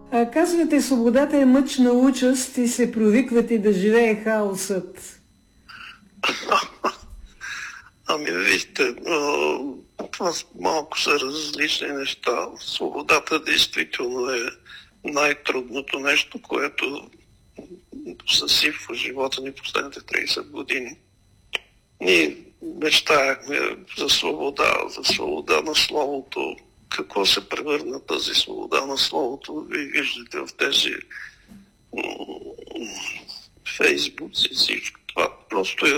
Казвате, свободата е мъчна участ и се провиквате да живее хаосът. Ами вижте, това малко са различни неща. Свободата действително е най-трудното нещо, което съсипва живота ни последните 30 години. Ние мечтаяхме за свобода на словото. Какво се превърна тази свобода на словото? Вие виждате в тези фейсбуци и всичко това. Просто е